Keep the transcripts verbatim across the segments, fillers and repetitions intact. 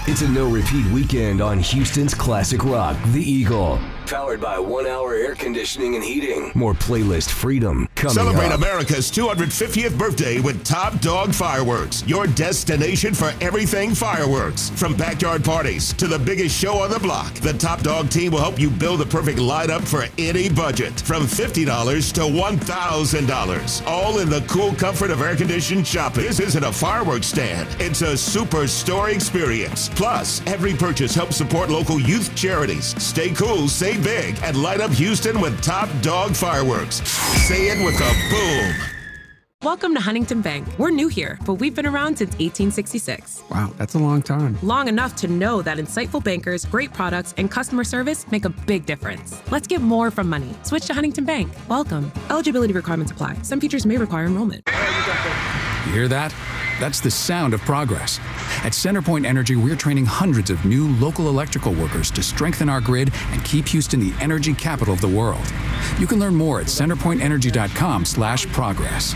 It's a no-repeat weekend on Houston's classic rock, The Eagle. Powered by One Hour Air Conditioning and Heating. More playlist freedom coming Celebrate up. America's two hundred fiftieth birthday with Top Dog Fireworks, your destination for everything fireworks. From backyard parties to the biggest show on the block, the Top Dog team will help you build the perfect lineup for any budget. From fifty dollars to one thousand dollars. All in the cool comfort of air-conditioned shopping. This isn't a fireworks stand. It's a superstore experience. Plus, every purchase helps support local youth charities. Stay cool, stay big, and light up Houston with Top Dog Fireworks. Say it with a boom. Welcome to Huntington Bank. We're new here, but we've been around since eighteen sixty-six. Wow, that's a long time. Long enough to know that insightful bankers, great products, and customer service make a big difference. Let's get more from money. Switch to Huntington Bank. Welcome. Eligibility requirements apply. Some features may require enrollment. You hear that? That's the sound of progress. At CenterPoint Energy, we're training hundreds of new local electrical workers to strengthen our grid and keep Houston the energy capital of the world. You can learn more at centerpointenergy.com slash progress.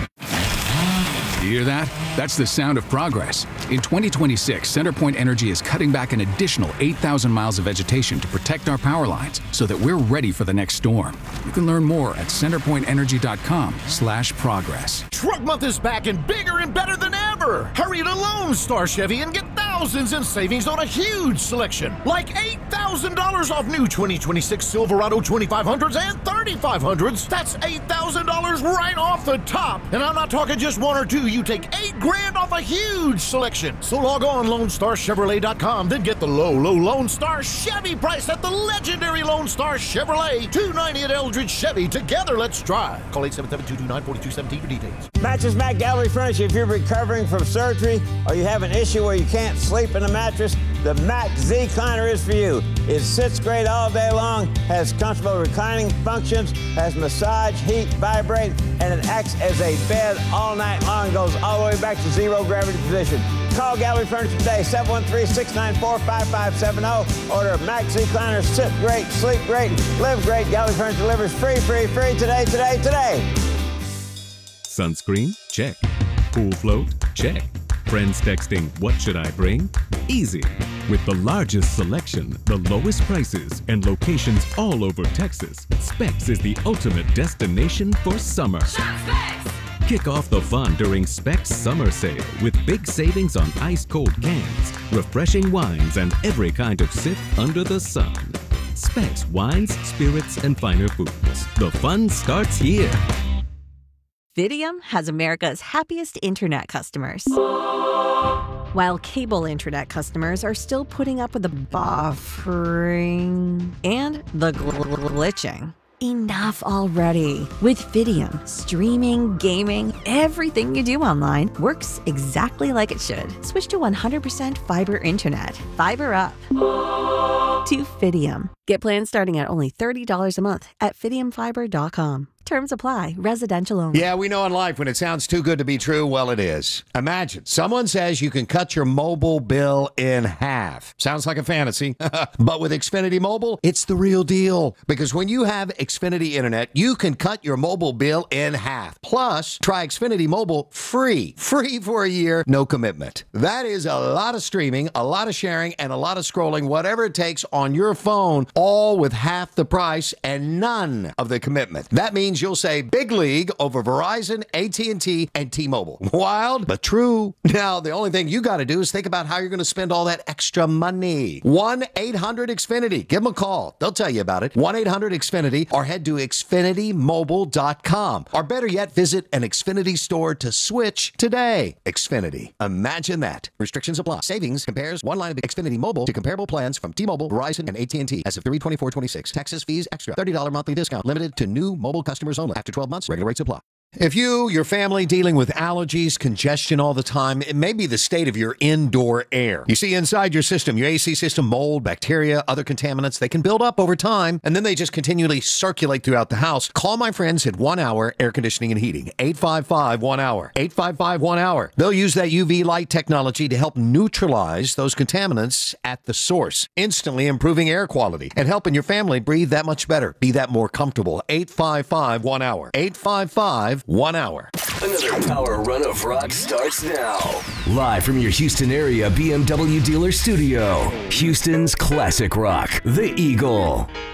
You hear that? That's the sound of progress. In twenty twenty-six, CenterPoint Energy is cutting back an additional eight thousand miles of vegetation to protect our power lines so that we're ready for the next storm. You can learn more at centerpointenergy.com slash progress. Truck Month is back and bigger and better than ever. Hurry to Lone Star Chevy and get thousands in savings on a huge selection. Like eight thousand dollars off new twenty twenty-six Silverado twenty-five hundreds and thirty-five hundreds. That's eight thousand dollars right off the top. And I'm not talking just one or two. You take eight grand off a huge selection. So log on lone star chevrolet dot com, then get the low, low Lone Star Chevy price at the legendary Lone Star Chevrolet. two ninety at Eldridge Chevy. Together, let's drive. Call eight seven seven, two two nine, four two one seven for details. Mattress Mac Gallery Furniture. If you're recovering from surgery or you have an issue where you can't sleep in a mattress, the Mac Z-Cliner is for you. It sits great all day long, has comfortable reclining functions, has massage, heat, vibrate, and it acts as a bed all night long, goes all the way back to zero gravity position. Call Gallery Furniture today, seven one three, six nine four, five five seven zero. Order Mac Z-Cliner, sit great, sleep great, live great. Gallery Furniture delivers free, free, free today, today, today. Sunscreen? Check. Pool float? Check. Friends texting, what should I bring? Easy. With the largest selection, the lowest prices, and locations all over Texas, Specs is the ultimate destination for summer. Shop Specs! Kick off the fun during Specs Summer Sale with big savings on ice-cold cans, refreshing wines, and every kind of sip under the sun. Specs Wines, Spirits, and Finer Foods. The fun starts here. Fidium has America's happiest internet customers. While cable internet customers are still putting up with the buffering and the gl- glitching. Enough already. With Fidium, streaming, gaming, everything you do online works exactly like it should. Switch to one hundred percent fiber internet. Fiber up. To Fidium. Get plans starting at only thirty dollars a month at fidium fiber dot com. Terms apply. Residential only. Yeah, we know in life when it sounds too good to be true, well, it is. Imagine someone says you can cut your mobile bill in half. Sounds like a fantasy. But with Xfinity Mobile, it's the real deal. Because when you have Xfinity Internet, you can cut your mobile bill in half. Plus, try Xfinity Mobile free. Free for a year, no commitment. That is a lot of streaming, a lot of sharing, and a lot of scrolling, whatever it takes on your phone, all with half the price and none of the commitment. That means you'll say big league over Verizon, A T and T, and T-Mobile. Wild, but true. Now, the only thing you got to do is think about how you're going to spend all that extra money. one eight hundred X Finity. Give them a call. They'll tell you about it. one eight hundred X Finity or head to Xfinity Mobile dot com. Or better yet, visit an Xfinity store to switch today. Xfinity. Imagine that. Restrictions apply. Savings compares one line of Xfinity Mobile to comparable plans from T-Mobile, Verizon, and A T and T as of three twenty-four twenty-six. Taxes, fees, extra. thirty dollars monthly discount. Limited to new mobile customers only. After twelve months, regular rates apply. If you, your family dealing with allergies, congestion all the time, it may be the state of your indoor air. You see, inside your system, your A C system, mold, bacteria, other contaminants, they can build up over time, and then they just continually circulate throughout the house. Call my friends at One Hour Air Conditioning and Heating. eight five five, one hour. eight five five, one hour. They'll use that U V light technology to help neutralize those contaminants at the source, instantly improving air quality and helping your family breathe that much better, be that more comfortable. eight five five, one hour. eight five five, one hour. Another power run of rock starts now. Live from your Houston area B M W dealer studio, Houston's Classic Rock, The Eagle.